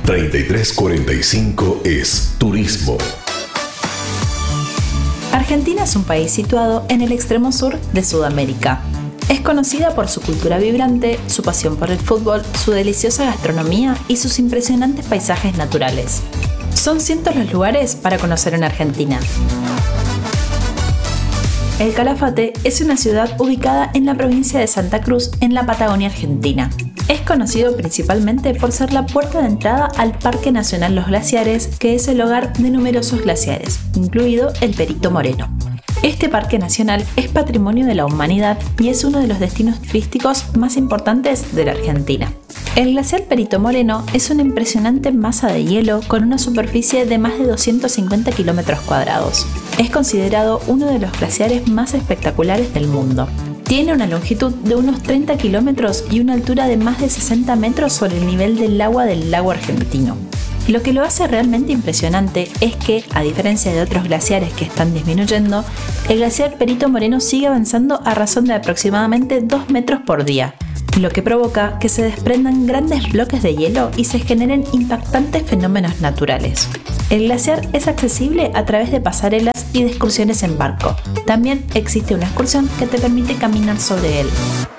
3345 es Turismo. Argentina es un país situado en el extremo sur de Sudamérica. Es conocida por su cultura vibrante, su pasión por el fútbol, su deliciosa gastronomía y sus impresionantes paisajes naturales. Son cientos los lugares para conocer en Argentina. El Calafate es una ciudad ubicada en la provincia de Santa Cruz, en la Patagonia Argentina. Es conocido principalmente por ser la puerta de entrada al Parque Nacional Los Glaciares, que es el hogar de numerosos glaciares, incluido el Perito Moreno. Este parque nacional es patrimonio de la humanidad y es uno de los destinos turísticos más importantes de la Argentina. El glaciar Perito Moreno es una impresionante masa de hielo con una superficie de más de 250 kilómetros cuadrados. Es considerado uno de los glaciares más espectaculares del mundo. Tiene una longitud de unos 30 kilómetros y una altura de más de 60 metros sobre el nivel del agua del lago argentino. Lo que lo hace realmente impresionante es que, a diferencia de otros glaciares que están disminuyendo, el glaciar Perito Moreno sigue avanzando a razón de aproximadamente 2 metros por día, lo que provoca que se desprendan grandes bloques de hielo y se generen impactantes fenómenos naturales. El glaciar es accesible a través de pasarelas y de excursiones en barco. También existe una excursión que te permite caminar sobre él.